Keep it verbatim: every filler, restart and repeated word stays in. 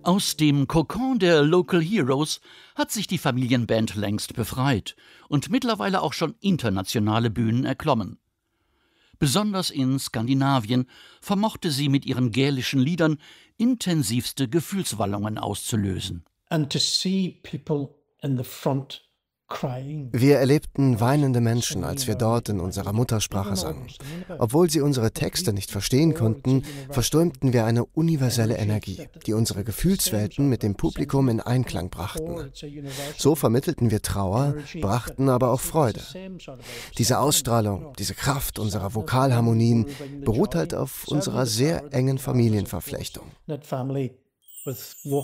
Aus dem Kokon der Local Heroes hat sich die Familienband längst befreit und mittlerweile auch schon internationale Bühnen erklommen. Besonders in Skandinavien vermochte sie mit ihren gälischen Liedern intensivste Gefühlswallungen auszulösen. And to see people in the front. Wir erlebten weinende Menschen, als wir dort in unserer Muttersprache sangen. Obwohl sie unsere Texte nicht verstehen konnten, verströmten wir eine universelle Energie, die unsere Gefühlswelten mit dem Publikum in Einklang brachten. So vermittelten wir Trauer, brachten aber auch Freude. Diese Ausstrahlung, diese Kraft unserer Vokalharmonien beruht halt auf unserer sehr engen Familienverflechtung.